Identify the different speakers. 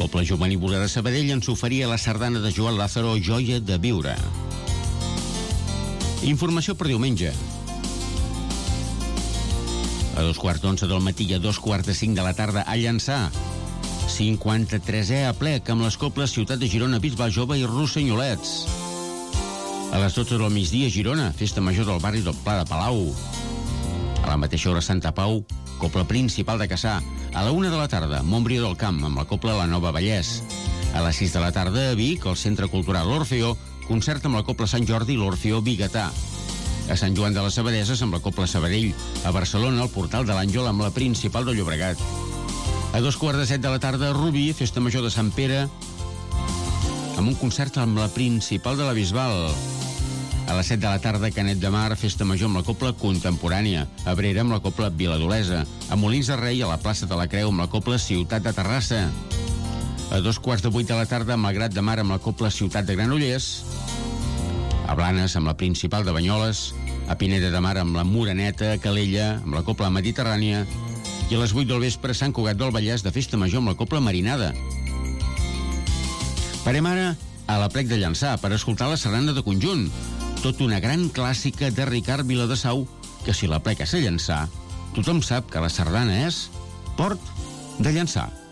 Speaker 1: Cobla Jovenívola de Sabadell ens oferia la sardana de Joan Lázaro, Joia de viure. Informació per diumenge. A 2:15 del matí i a 2:45 de la tarda a Llançà. 53è aplec amb les cobles Ciutat de Girona, Bisbal Jove i Rossenyolets. A les 12 del migdia a Girona, festa major del barri del Pla de Palau. A la mateixa hora Santa Pau, cobla principal de Cassà. A la 1 de la tarda, Montbrió del Camp, amb la cobla La Nova Vallès. A les 6 de la tarda, a Vic, al Centre Cultural L'Orfeó, concert amb la cobla Sant Jordi i l'Orfeó Bigatà. A Sant Joan de les Abadeses, amb la cobla Sabadell. A Barcelona, al Portal de l'Àngel, amb la principal de Llobregat. A 2:15 de la tarda, a Rubí, festa major de Sant Pere, amb un concert amb la principal de la Bisbal. A les 7 de la tarda, Canet de Mar, festa major amb la cobla Contemporània. A Brera, amb la cobla Viladolesa. A Molins de Rei, a la plaça de la Creu, amb la cobla Ciutat de Terrassa. A 2:15 de la tarda, a Malgrat de Mar, amb la cobla Ciutat de Granollers. A Blanes, amb la principal de Banyoles. A Pineda de Mar, amb la Moreneta. A Calella, amb la cobla Mediterrània. I a les 8 del vespre, Sant Cugat del Vallès, de festa major amb la cobla Marinada. Parem ara a l'Aplec de Llançà per escoltar la sardana de conjunt. Tot una gran clàssica de Ricard Viladesau, que si l'Aplec és a Llançà, tothom sap que la sardana és Port de Llançà.